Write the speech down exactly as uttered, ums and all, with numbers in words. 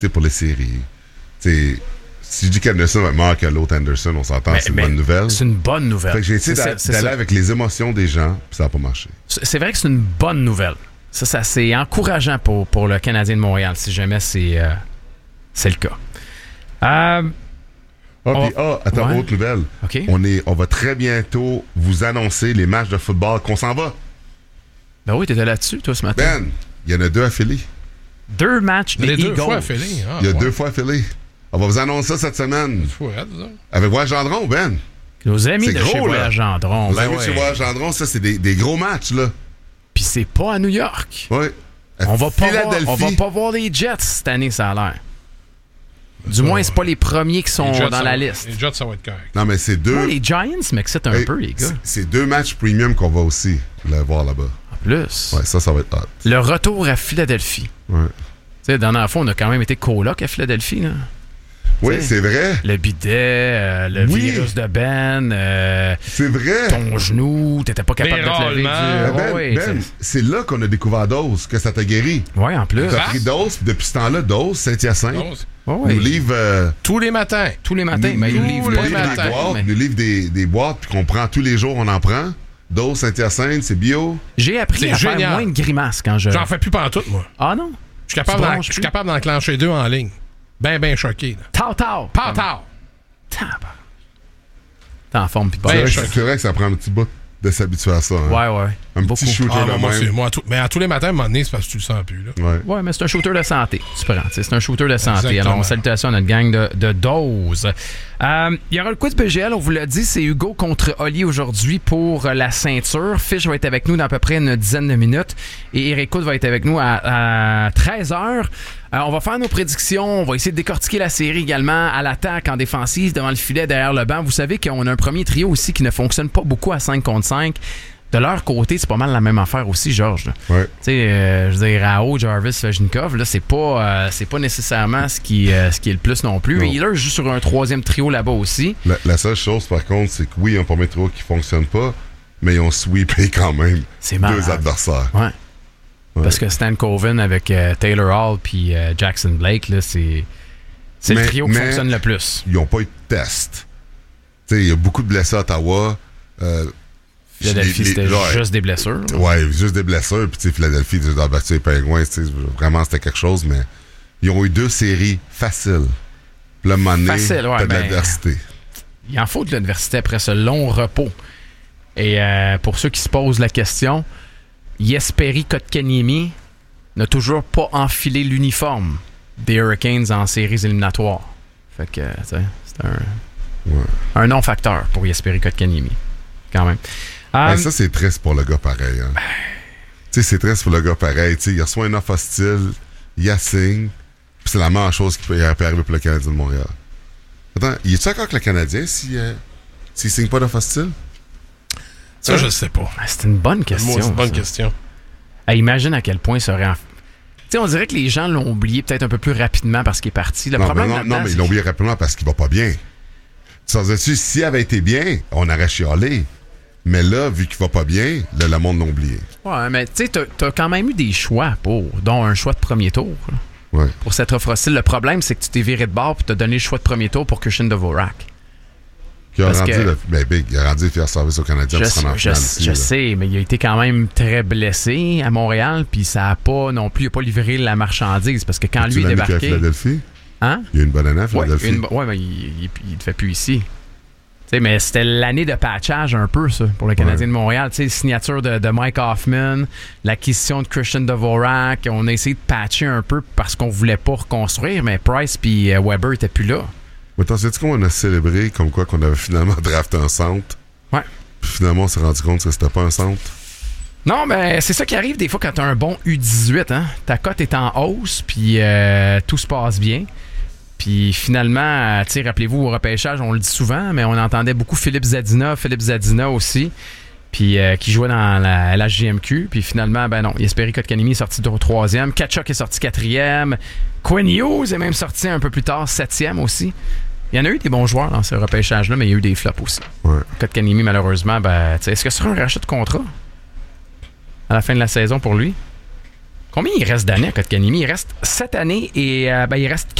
sais, pour les séries. Tu sais, si je dis qu'Anderson va être meilleur que l'autre Anderson, on s'entend, mais, c'est une mais bonne nouvelle. C'est une bonne nouvelle. Fait que j'ai essayé d'a- c'est, d'aller c'est avec les émotions des gens, puis ça n'a pas marché. C'est vrai que c'est une bonne nouvelle. Ça, ça c'est encourageant pour, pour le Canadien de Montréal, si jamais c'est, euh, c'est le cas. Euh, Ah, on... puis, ah, attends, ouais. autre nouvelle. Okay. On, est, on va très bientôt vous annoncer les matchs de football qu'on s'en va. Ben oui, t'étais là-dessus, toi, ce matin. Ben, il y en a deux à Philly. Deux matchs des Les Eagles. deux fois à Philly. Ah, Il y a ouais. deux fois à Philly. On va vous annoncer ça cette semaine. Fou, arrête, ça. Avec Voyage Gendron, Ben. Nos amis C'est de gros, chez là. Voyage Gendron. Vous Ben avez ouais. chez Voyage Gendron, ça, c'est des, des gros matchs, là. Puis c'est pas à New York. Oui. On va, pas voir, on va pas voir les Jets cette année, ça a l'air. Du Ça, moins, c'est pas les premiers qui sont Les Jets, dans ça la va- liste. Les Jets, ça va être correct. Non, mais c'est deux. Moi, les Giants m'excitent un Hey, peu, les gars. c'est- C'est deux matchs premium qu'on va aussi là, voir là-bas. En plus, Ouais, ça, ça va être hot. le retour à Philadelphie. Ouais. Tu sais, la dernière fois, on a quand même été coloc à Philadelphie, là. Oui, T'sais, c'est vrai. Le bidet, euh, le Oui. virus de Ben, euh, C'est vrai. ton genou, t'étais pas capable Les de te lever. rôlements. Du... Ben, ouais, Ben, c'est- c'est là qu'on a découvert Dose, que ça t'a guéri. ouais, en plus. T'as pris Dose, puis depuis ce temps-là, Dose, Saint-Hyacinthe, Non, c'est- Ouais, ouais. nous livre... euh, Tous les matins. Tous les matins, nous, mais il nous- livre nous pas les les livre matins. des boîtes, mais- nous livre des, des boîtes, puis qu'on prend tous les jours, on en prend. Dose, Saint-Hyacinthe, c'est bio. J'ai appris C'est à faire génial. moins de grimaces quand je... J'en fais plus pantoute, moi. Ah non? Je suis capable, Tu d'en- bronches je suis plus? capable d'enclencher deux en ligne. Ben, ben choqué. Là. Tau, tau! Pow, pow. Tabarnak. T'es en forme, pis Ben, C'est vrai, que- choqué. c'est vrai que ça prend un petit bout de s'habituer à ça. Hein. Ouais, ouais. Un Beaucoup. petit shooter Ah, de moi, moi, c'est- même. moi, à tout- mais à tous les matins, à un moment donné, c'est parce que tu le sens plus. Là. Ouais. Ouais, mais c'est un shooter de santé. Tu prends. t'sais, C'est un shooter de santé. Exactement. Alors, salutations à notre gang de, de doses. Euh, Il y aura le quiz B G L, on vous l'a dit, c'est Hugo contre Oli aujourd'hui pour euh, la ceinture. Fish va être avec nous dans à peu près une dizaine de minutes. Et Eric Hood va être avec nous à, à treize heures. Euh, on va faire nos prédictions. On va essayer de décortiquer la série également à l'attaque, en défensive, devant le filet, derrière le banc. Vous savez qu'on a un premier trio aussi qui ne fonctionne pas beaucoup à cinq contre cinq. De leur côté, c'est pas mal la même affaire aussi, Georges. là. Ouais. Tu sais, euh, je veux dire, Rao, Jarvis, Vajnikov, là, c'est pas, euh, c'est pas nécessairement ce qui, euh, ce qui est le plus non plus. Non. Healer joue sur un troisième trio là-bas aussi. La, la seule chose, par contre, c'est que oui, ils ont pas mis trop qui fonctionne pas, mais ils ont sweepé quand même C'est malade. deux adversaires. Ouais. Ouais. Parce que Stan Coven avec euh, Taylor Hall puis euh, Jackson Blake, là, c'est, c'est le Mais- trio qui mais- fonctionne le plus. Ils n'ont pas eu de test. Tu sais, il y a beaucoup de blessés à Ottawa. Euh, Philadelphie, les- c'était les- ouais. juste des blessures. là. Ouais, juste des blessures. Puis, tu sais, Philadelphie, ils ont battu les Pingouins. tu sais, Vraiment, c'était quelque chose, mais ils ont eu deux séries faciles. Puis là, à un moment donné, Facile, ouais, t'as de ben- l'adversité. Il en faut de l'adversité après ce long repos. Et euh, pour ceux qui se posent la question, Jesperi Kotkaniemi n'a toujours pas enfilé l'uniforme des Hurricanes en séries éliminatoires. Fait que, tu sais, c'est un, Ouais. un non-facteur pour Jesperi Kotkaniemi, quand même. Ben, Um, ça, c'est triste pour le gars pareil. Hein. Tu sais, c'est triste pour le gars pareil. Tu sais, il reçoit un offre hostile, il signe, puis c'est la meilleure chose qui peut, peut arriver pour le Canadien de Montréal. Attends, il est-tu encore avec le Canadien s'il euh, s'il signe pas d'offre hostile? Ça, Hein? je sais pas. ah, c'est une bonne question. Moi, c'est une bonne ça. question. Ah, imagine à quel point ça aurait... en- Tu sais, on dirait que les gens l'ont oublié peut-être un peu plus rapidement parce qu'il est parti. Le non, problème mais non, là-dedans, non, mais c'est ils l'ont oublié rapidement parce qu'il va pas bien. Tu sais, dessus, s'il avait été bien, on aurait chialé. Mais là, vu qu'il va pas bien, là, le monde l'a oublié. Ouais, mais tu sais, t'as, t'as quand même eu des choix pour, dont un choix de premier tour là, Ouais. pour cette offre hostile. Le problème, c'est que tu t'es viré de bord et t'as donné le choix de premier tour pour Christian Dvorak. Qui a Parce rendu que- le, ben, Big, il a rendu le fier service au Canadien Je, pour se rendre en je- finale je ici, là. sais, mais il a été quand même très blessé à Montréal, puis ça a pas non plus, il a pas livré la marchandise parce que quand Tu lui est l'as mis qu'à débarqué. Philadelphie? Hein? Il y a une bonne année à Ouais, Philadelphie. une- ouais, mais il ne fait plus ici. Tu sais, mais c'était l'année de patchage un peu, ça, pour le Canadien Ouais. de Montréal. Tu sais, signature de, de Mike Hoffman, l'acquisition de Christian Dvorak. On a essayé de patcher un peu parce qu'on voulait pas reconstruire, mais Price puis euh, Weber étaient plus là. Mais t'en sais-tu qu'on a célébré comme quoi qu'on avait finalement drafté un centre? Ouais. Puis finalement, on s'est rendu compte que c'était pas un centre. Non, mais c'est ça qui arrive des fois quand t'as un bon U dix-huit. Hein? Ta cote est en hausse, puis euh, tout se passe bien. Puis finalement, tu sais, rappelez-vous, au repêchage, on le dit souvent, mais on entendait beaucoup Philippe Zadina, Philippe Zadina aussi, puis euh, qui jouait dans la L H J M Q. Puis finalement, ben non, Jesperi Kotkaniemi est sorti au troisième, Tkachuk est sorti quatrième, Quinn Hughes est même sorti un peu plus tard, septième aussi. Il y en a eu des bons joueurs dans ce repêchage-là, mais il y a eu des flops aussi. Ouais. Kotkaniemi, malheureusement, ben, tu sais, est-ce que ce sera un rachat de contrat à la fin de la saison pour lui? Combien il reste d'années à Kotkaniemi? Il reste sept années et euh, ben, il reste